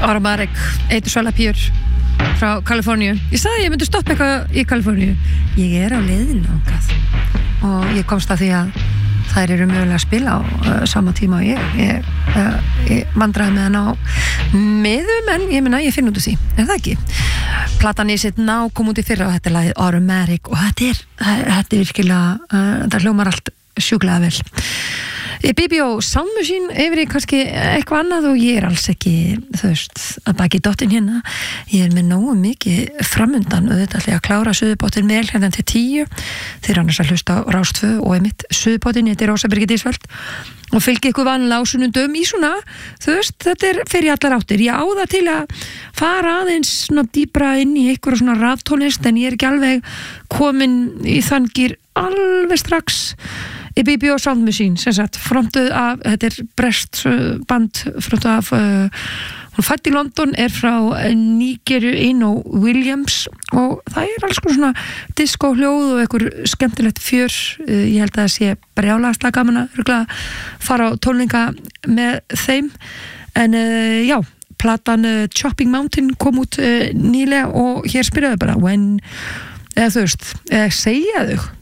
Automatic, Eitur Svalapjör frá Kaliforníu. Ég sagði ég myndi stoppa eitthvað í Kaliforníu. Ég á leiðinni þangað og ég komst að því að þær eru mögulega að spila á sama tíma og ég vandraði með hann á miðum, en ég meina ég finn út úr því, er það ekki? Platan í sitt ná kom út í fyrra og þetta er lagið Automatic og þetta er virkilega, þetta hljómar allt sjúklega vel. BBO Sound Machine yfir í kannski eitthvað annað og ég alls ekki, þú veist, að baki dottin hérna. Ég með nógu mikið framundan og þetta ætla ég að klára Suðurpottin vel hérna til 10. Þeir annars að hlusta á Rás 2 og einmitt Suðurpottin, ég heiti Rósa Birgit Ísfeld og fylgi ykkur vanlega á sunnundum í svona, þú veist, þetta er fyrir allar áttir. Ég á það til að fara aðeins svona dýpra inn í ykkur svona raftónlist en ég er ekki alveg komin í þann gír alveg strax. BBO Sound Machine, sem sagt, frontuð af, þetta er breskt band, frontuð af, hún fætt í London, er frá Nigeru Ino Williams og það er alls konar svona disco hljóð og einhver skemmtilegt fjör. Ég held að það sé brjálæðslega gaman að fara á tónleika með þeim, en já, platan Chopping Mountain kom út nýlega og hér spyrjaðu bara, eða þú veist, segja þau